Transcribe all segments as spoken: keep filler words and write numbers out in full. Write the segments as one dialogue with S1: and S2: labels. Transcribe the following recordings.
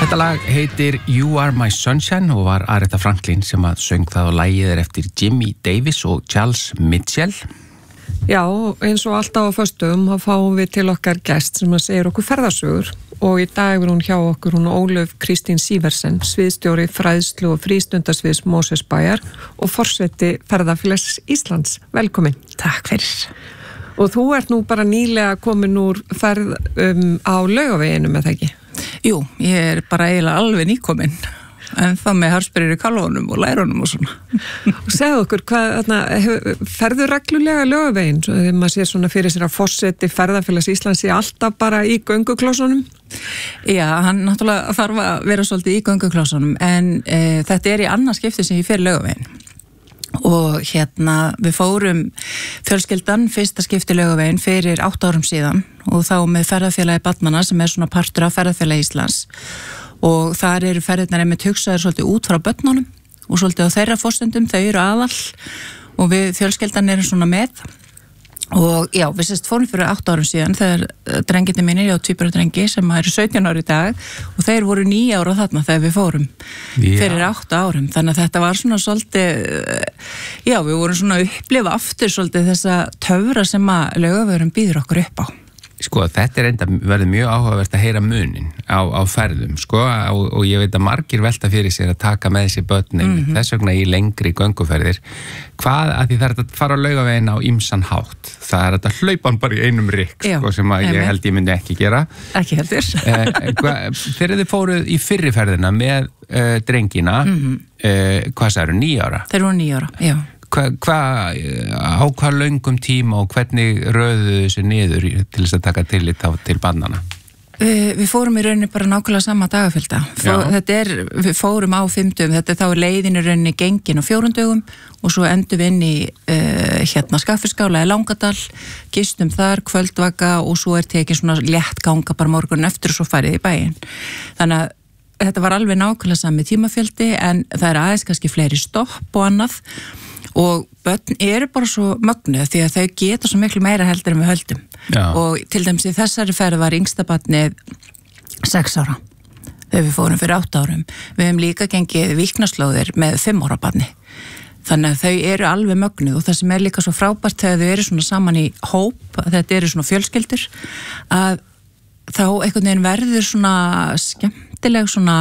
S1: Þetta lag heitir You Are My Sunshine og var Aretha Franklin sem að söng það og lagið er eftir Jimmy Davis og Charles Mitchell.
S2: Já, eins og alltaf á föstudum þá fáum við til okkar gest sem að segja okkur ferðasögur og í dag er hún hjá okkur hún Ólöf Kristín Síversen, sviðstjóri fræðslu og frístundasviðs Mosfellsbæjar og forseti Ferðafélags Íslands. Velkomin.
S3: Takk fyrir.
S2: Og þú ert nú bara nýlega komin úr ferð um, á Laugaveginum, eða ekki?
S3: Jú, ég er bara eiginlega alveg nýkomin, en það með harspyrir í kalvunum og lærunum og svona.
S2: Og segðu okkur, hvað, þarna, ferðu reglulega Laugaveginn, þegar maður sér svona fyrir sér að forseti Ferðafélags Íslands sé alltaf bara í gönguklossunum?
S3: Já, hann náttúrulega þarf að vera svolítið í gönguklossunum, en e, þetta er í annað skipti sem ég fer Laugaveginn. Og hérna við fórum fjölskyldan fyrsta skipti Laugaveginn fyrir átta árum síðan og þá með ferðafélagi Barnanna sem er svona partur af Ferðafélagi Íslands og þar eru ferðirnar einmitt hugsaðir svolítið út frá börnunum og svolítið á þeirra forsendum, þau eru aðal og við fjölskyldan erum svona með og já, við sérst fórum fyrir átta árum síðan þegar drengirni mínir, já, tvíburadrengi sem eru sautján ára í dag og þeir voru níu ára þarna þegar við fórum já. Fyrir átta árum, þannig að þetta var svona svolítið, já, við vorum svona að upplifa aftur svolítið þessa töfra sem að Laugavegurinn býður okkur upp á.
S1: Sko, þetta er enda verið mjög áhugavert að heyra munin á, á ferðum, sko, og, og ég veit að margir velta fyrir sér að taka með sér börnin, mm-hmm. þess vegna í lengri gönguferðir. Hvað, að því það er að fara á Laugaveginn á ýmsan hátt. Það er að hlaupan bara í einum rykk, sko, sem að ég held ég myndi ekki gera.
S3: Ekki heldur.
S1: eh, hva, þegar þið fóruð í fyrri ferðina með eh, drengina, mm-hmm. eh, hvað sagður, níu ára?
S3: Þeir voru níu ára, já.
S1: Hvað, hva, á hvað löngum tíma og hvernig röðuðu þessu niður til þess að taka tillit til barnanna?
S3: Við, við fórum í rauninni bara nákvæmlega sama dagafjölda. Þetta er, við fórum á fimmtugum, þetta er þá leiðin í rauninni gengin á fjórundögum og svo endum við inn í uh, hérna Skaftafellsskála í Langadal, gistum þar, kvöldvaka og svo er tekið svona létt ganga bara morgun eftir og svo farið í bæinn. Þannig að þetta var alveg nákvæmlega sami tímafjöldi en það er aðeins kannski fleiri stopp og annað. Og börn eru bara svo mögnuð því að þau geta svo miklu meira heldur en við höldum. Já. Og til dæmis í þessari ferð var yngsta barnið sex ára þegar við fórum fyrir átta árum. Við hefum líka gengið víknaslóðir með fimm ára barni. Þannig að þau eru alveg mögnuð og það sem er líka svo frábært þegar þau eru svona saman í hóp, þetta eru svona fjölskyldur, að þá einhvern veginn verður svona skemmtileg svona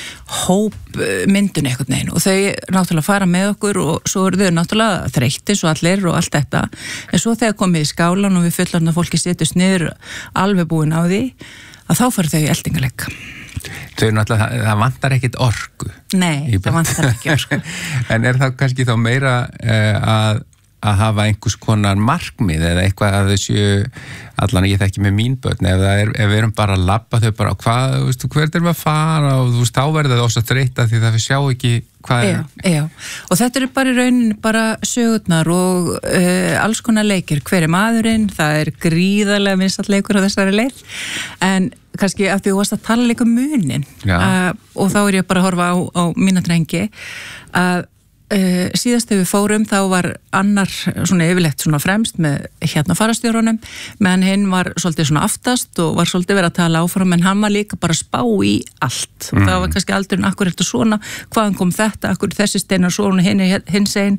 S3: hópmyndun einhvern veginn og þau náttúrulega fara með okkur og svo eru þau náttúrulega þreyttir svo allir og allt þetta en svo þegar komið í skálan og við fullorðna fólki setjast niður alveg búin á því að þá fara þau í eltingaleik.
S1: Þau náttúrulega, það, það vantar ekkit orku.
S3: Nei, það vantar ekki orku.
S1: En er það kannski þá meira uh, að að hafa einhvers konar markmið eða eitthvað að þessu, allan ég þekki með mín börn, ef, er, ef við erum bara að labba þau bara, hvað, þú veist, hvert erum við að fara og þú veist, þá verður það ósað þreyta því það við sjá ekki hvað
S3: er. Já, já, og þetta eru bara í rauninni bara sögurnar og uh, alls konar leikir, hver er maðurinn, það er gríðarlega vinsæll leikur á þessari leið, en kannski af því þú varst að tala líka munin uh, og þá er ég bara að horfa á, á mína drengi að Uh, síðast þegar við fórum þá var annar svona yfirlegt svona fremst með hérna farastjórunum menn hinn var svolítið svona aftast og var svolítið verið að tala áfram en hann var líka bara að spá í allt og mm. það var kannski aldurinn akkur eftir svona hvaðan kom þetta, akkur þessi steinar svona hinn, hinn segin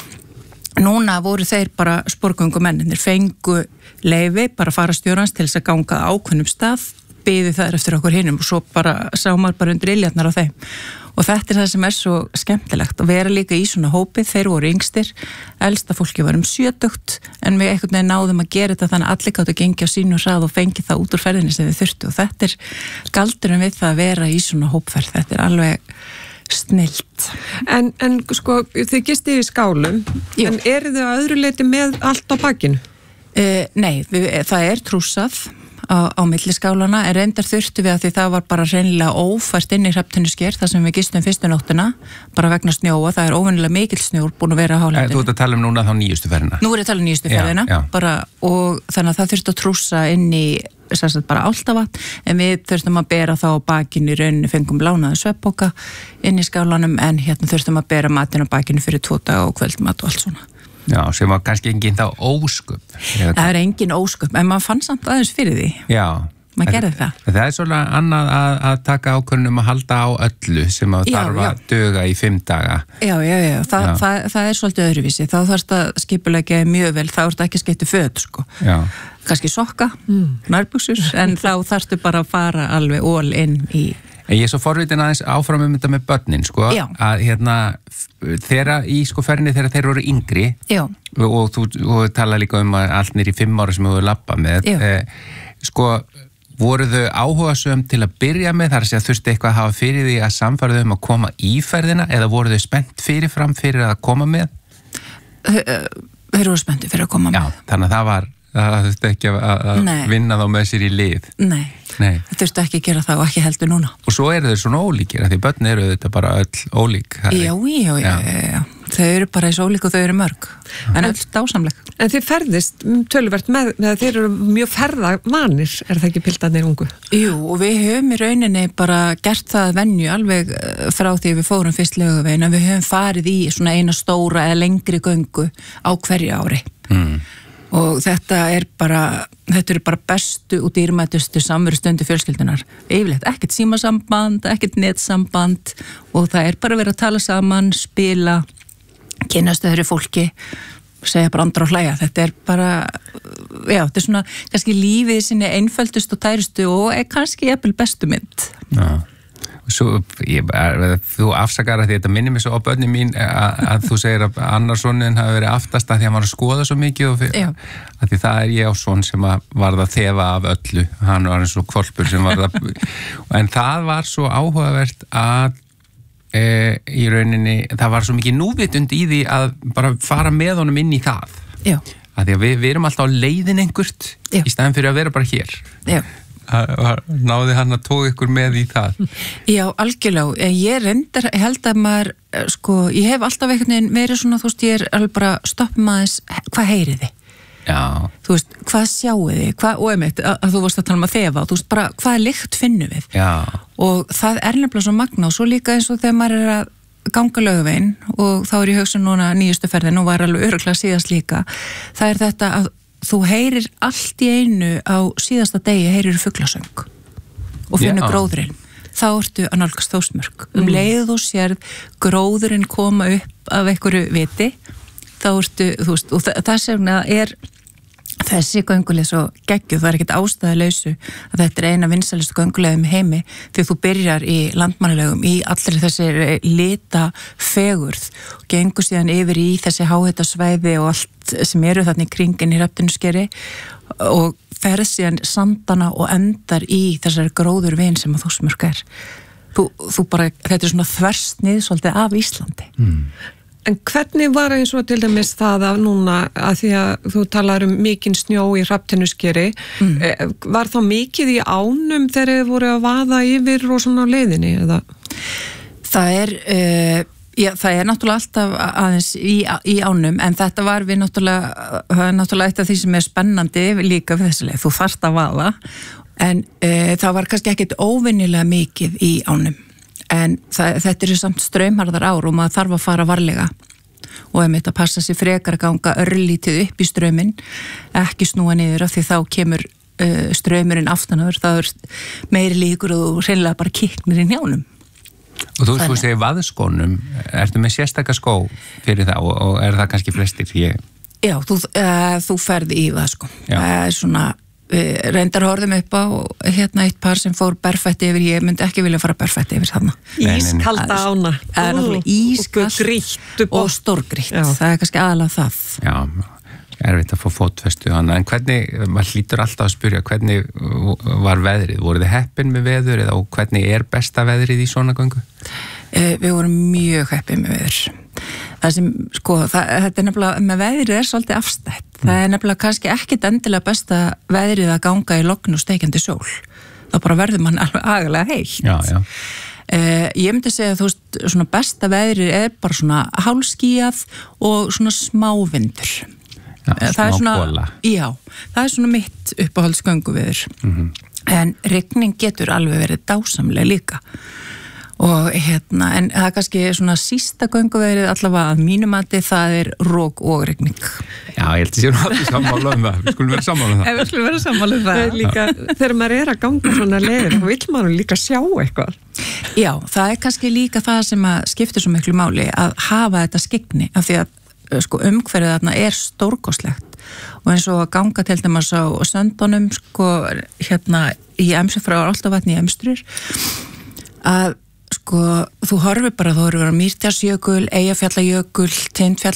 S3: núna voru þeir bara sporgöngumenninir fengu leyfi bara farastjórans til þess að ganga ákveðnum stað biði þær eftir okkur hinnum og svo bara sá maður bara undir iljarnar á þeim og þetta er það sem er svo skemmtilegt að vera líka í svona hópið, þeir voru yngstir elsta fólki var um sjötugt en við einhvern veginn náðum að gera þetta þannig að allir gátt að gengja á sínu hrað og fengi það út úr ferðinni sem við þurftu og þetta er galdurinn við það að vera í svona hópferð, þetta er alveg snillt.
S2: En, en sko, þið gistið í skálum Jú. En eru þið að öðru leiti með allt á bakinu?
S3: Uh, nei, við, það er trúsað á, á milliskálanna, en reyndar þurftu við að því það var bara hreinlega ófært inn í Hrafntinnusker, þar sem við gistum fyrstu nóttina bara vegna snjóa, það er óvenjulega mikill snjór búin að vera á hálendinu.
S1: Þú ert að tala um núna þá nýjustu ferðina?
S3: Nú er ég að tala um nýjustu ferðina, já, já. Bara, og þannig að það þurftu að trússa inn í sagt, bara Álftavatn, en við þurftum að bera þá á bakinu í rauninni, fengum lánaði svefnpoka inn í skálanum, en hérna þurftum að bera matinn á bakinu fyrir tvo daga og kvöldmat og allt svona.
S1: Já, sem var kannski engin þá ósköp.
S3: Það er engin ósköp, en maður fann samt aðeins fyrir því.
S1: Já.
S3: maður gerði það.
S1: Það er svona annað að, að taka ákvörðunum að halda á öllu sem að
S3: Já,
S1: þarf
S3: já.
S1: að duga í fimm daga.
S3: Já, já, já, Þa,
S1: Já.
S3: Það, það er svolítið öðruvísi, þá þarfst að skipulegja mjög vel, þá ertu ekki að skipta föt, sko.
S1: Já.
S3: Kannski sokka, mm. nærbuxur, en þá þarftu bara að fara alveg all in í...
S1: En ég er svo forvitin aðeins áfram um þetta með börnin, sko,
S3: Já.
S1: að hérna, þeirra í sko ferni þegar þeir eru yngri
S3: Já.
S1: og þú og tala líka um að allt nýr í fimm ára sem þú hefur labbað með, eh, sko, voru þau áhugasöm til að byrja með þar sem þurfti eitthvað að hafa fyrir því að samfara þau um að koma í ferðina eða voru þau spennt fyrirfram fyrir að koma með?
S3: Þeir eru spenntið fyrir að koma
S1: Já,
S3: með.
S1: þannig að það var, það þurfti ekki að, að
S3: Nei.
S1: vinna þá með sér í lið.
S3: Nei.
S1: Nei.
S3: Það þurftu ekki að gera það og ekki heldur núna.
S1: Og svo eru þau svona ólíkir, af því börn eru þetta bara öll ólík. Harry.
S3: Já, já, já, já, já. Þau eru bara eins ólík og þau eru mörg. En öll dásamleg.
S2: En þið ferðist töluvert með, með að þeir eru mjög ferðavanir, er það ekki pildarnir ungu?
S3: Jú, og við höfum í rauninni bara gert það venju alveg frá því við fórum fyrst Laugaveginn að við höfum farið í svona eina stóra eða lengri göngu á hverju ári.
S1: Mm.
S3: Og þetta er bara, þetta eru bara bestu og dýrmætustu samveru stundu fjölskyldunar. Yfirleitt ekkert símasamband, ekkert netsamband og það er bara verið að tala saman, spila, kynnast öðru fólki, segja brandar og hlæja. Þetta er bara, já, þetta er svona kannski lífið sinni einföldust og tærustu og er kannski jafnvel bestu mynd.
S1: Já. Svo, ég, þú afsakar að því þetta minnir mig svo á börnin mín að, að þú segir að annarssonin hafi verið aftast að því að hann var að skoða svo mikið og fyrir, að því það er ég á son sem að varð að þefa af öllu, hann var eins og hvolpur sem varð að en það var svo áhugavert að e, í rauninni, það var svo mikið núvitund í því að bara fara með honum inn í það.
S3: Já.
S1: Að því að við, við erum alltaf á leiðin einhvert Já. Í staðin fyrir að vera bara hér.
S3: Já.
S1: Náði hann að tóka ykkur með í það?
S3: Já, algjörlega. Ég reyndar, ég held að maður, sko, ég hef alltaf einhvern veginn verið svona, þú veist, ég er alveg bara stoppum aðeins, hvað heyrið þið?
S1: Já.
S3: Þú veist, hvað sjáu þið? Hvað, og einmitt, að, að þú varst að tala um að þefa, þú veist, bara, hvað lykt finnum við?
S1: Já.
S3: Og það er nefnilega svo magna og svo líka eins og þegar maður er að ganga Laugaveginn og þá er ég hugsa núna nýjustu ferðin og var alveg örugglega síðast líka, það er þetta að þú heyrir allt í einu á síðasta degi heyrir fuglasöng og finnur
S1: Já.
S3: gróðurinn. Þá ertu að nálgast Þórsmörk. Um mm. leið og sérð gróðurinn koma upp af einhverju viti, þá ertu, þú veist, og þess vegna er þessi gönguleið svo geggjuð, það er ekkert ástæðuleysu að þetta er eina vinsælustu gönguleiðum í heimi því þú byrjar í landmannalegum í allir þessir lita fegurð og gengur síðan yfir í þessi háhitasvæði og allt sem eru þarna í kringin í Hrafninuskeri og ferð síðan sandana og endar í þessari gróðurvin sem að Þórsmörk er. Þú, þú bara, þetta er svona þversnið svolítið af Íslandi.
S1: Mm.
S2: En hvernig var eins og til dæmis það að núna, að því að þú talar um mikinn snjó í Hrafninuskeri, mm. var þá mikið í ánum þegar þið voru að vaða yfir og svona á leiðinni, eða?
S3: Það er, uh, já, það er náttúrulega alltaf aðeins í, í ánum, en þetta var við náttúrulega, það er náttúrulega eitt af því sem er spennandi líka við þessu leið, þú þarft að vaða, en uh, það var kannski ekkert óvenjulega mikið í ánum. En það, þetta eru samt straumharðar ár og maður þarf að fara varlega og einmitt að passa sér frekar að ganga örlítið upp í strauminn, ekki snúa niður af því þá kemur uh, straumurinn aftanáður, það er meiri líkur og þú hreinlega bara kiknir í njánum.
S1: Og þú, þú segir vaðskónum, ertu með sérstaka skó fyrir það og, og er það kannski flestir? Ég...
S3: Já, þú, uh, þú ferð í vaðskó. Það er svona Við reyndar horfum upp á hérna eitt par sem fór berfætti yfir, ég myndi ekki vilja fara berfætti yfir þarna.
S2: Ískalda ána.
S3: Það er náttúrulega ískalt og, og stórgrýtt. Það er kannski aðalega það.
S1: Já, erfitt að fá fótfestu hana. En hvernig, maður hlýtur alltaf að spyrja, hvernig var veðrið? Voru þið heppin með veður eða hvernig er besta veðrið í svona göngu?
S3: Við vorum mjög heppin með veður. Það sem, sko, það, þetta er nefnilega, með veðrið er svolítið afstætt. Mm. Það er nefnilega kannski ekkit endilega besta veðrið að ganga í logn og steikjandi sól. Þá bara verður mann alveg agalega heilt.
S1: Já, já.
S3: Eh, ég myndi segja að þú veist, svona besta veðrið er bara svona hálskýjað og svona smávindur.
S1: Já, smá
S3: svona,
S1: bola.
S3: Já, það er svona mitt uppáhaldsgönguveður.
S1: Mm-hmm.
S3: En rigning getur alveg verið dásamlega líka. og hérna, en það er kannski svona sísta gönguverið allavega að mínum mati það er rók og rigning.
S1: Já, ég held að séu nú allir sammála um það, við skulum vera sammála um það.
S3: Við skulum vera sammála um það.
S2: Líka, þegar maður er að ganga svona leiðir, þá vill maður líka sjá eitthvað.
S3: Já, það er kannski líka það sem að skiptir svo miklu máli, að hafa þetta skyggni, af því að sko, umhverfið þarna er stórkostlegt og eins og að ganga til dæmis á söndunum sko, hérna í Emstur frá Álftavatni í Emstrur, að sko, þú horfir bara, þú horfir á Mýrdalsjökul, Eyjafjallajökul, Tindfjalla